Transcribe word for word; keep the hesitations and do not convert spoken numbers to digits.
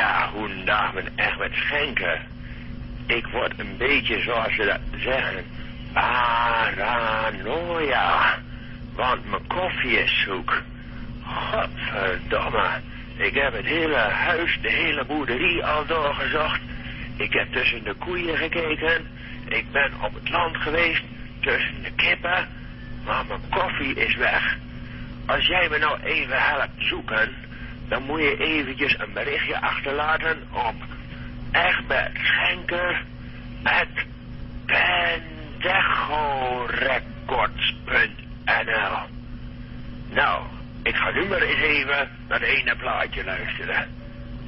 Ja, goedendag met Egbert Schenker. Ik word een beetje, zoals ze dat zeggen, paranoia. Want mijn koffie is zoek. Godverdomme. Ik heb het hele huis, de hele boerderie al doorgezocht. Ik heb tussen de koeien gekeken. Ik ben op het land geweest, tussen de kippen. Maar mijn koffie is weg. Als jij me nou even helpt zoeken, dan moet je eventjes een berichtje achterlaten op Egbert Schenker at pendejorecords punt n l. Nou, ik ga nu maar eens even naar het ene plaatje luisteren.